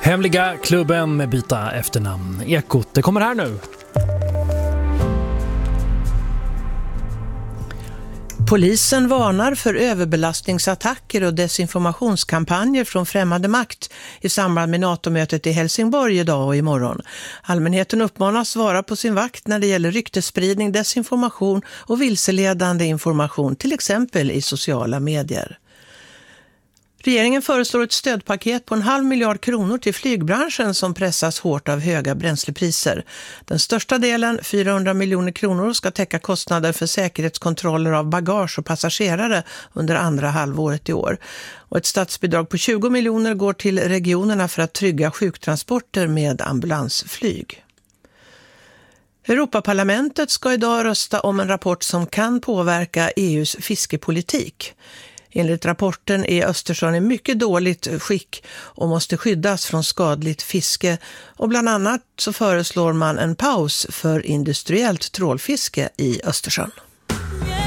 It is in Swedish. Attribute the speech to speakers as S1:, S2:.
S1: Hemliga klubben med byta efternamn. Ekot, det kommer här nu.
S2: Polisen varnar för överbelastningsattacker och desinformationskampanjer från främmande makt i samband med NATO-mötet i Helsingborg idag och imorgon. Allmänheten uppmanas vara på sin vakt när det gäller ryktesspridning, desinformation och vilseledande information, till exempel i sociala medier. Regeringen föreslår ett stödpaket på 0,5 miljard kronor till flygbranschen som pressas hårt av höga bränslepriser. Den största delen, 400 miljoner kronor, ska täcka kostnader för säkerhetskontroller av bagage och passagerare under andra halvåret i år. Och ett statsbidrag på 20 miljoner går till regionerna för att trygga sjuktransporter med ambulansflyg. Europaparlamentet ska idag rösta om en rapport som kan påverka EU:s fiskepolitik. Enligt rapporten är Östersjön i mycket dåligt skick och måste skyddas från skadligt fiske, och bland annat så föreslår man en paus för industriellt trålfiske i Östersjön.